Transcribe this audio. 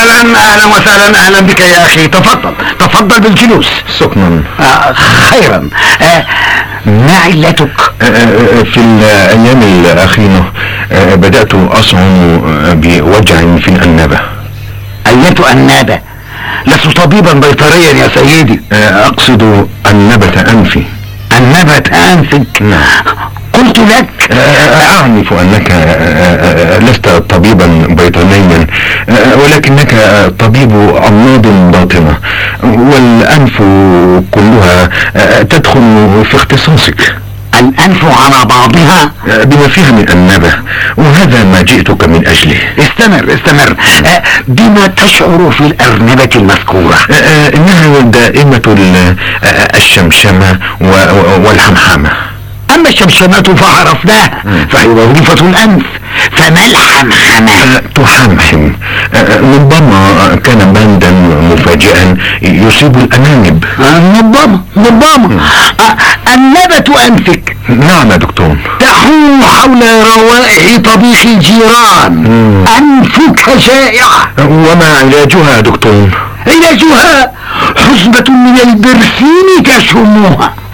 اهلا وسهلا، اهلا بك يا اخي. تفضل بالجلوس. شكرا. خيرا. ما علتك؟ في الايام الاخيرة بدأت اشعر بوجع في الانابة. اية النابة؟ لست طبيبا بيطريا يا سيدي. اقصد النبة انفي. النبة انفك؟ نعم. قلت لك اعرف انك لست طبيبا بيطريا، ولكنك طبيب امراض باطنة، والانف كلها تدخل في اختصاصك. الانف على بعضها بما فيها من النبة، وهذا ما جئتك من اجله. استمر. بما تشعر في الارنبة المذكورة؟ انها دائمة الشمشمة والحمحمة. اما الشمشمة فعرفناها، فهي وظيفة الانف. فما الحمحمة؟ تحمحم. ربما كان بندا مفاجئا يصيب الانانب. ربما. النبة انفك؟ نعم يا دكتور. تحوم حول روائح طبيخ الجيران. انفك شائعة. وما علاجها يا دكتور؟ علاجها حسبة من البرسيم تشمها.